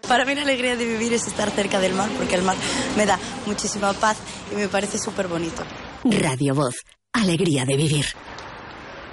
Para mí la alegría de vivir es estar cerca del mar, porque el mar me da muchísima paz y me parece súper bonito. Radio Voz, alegría de vivir.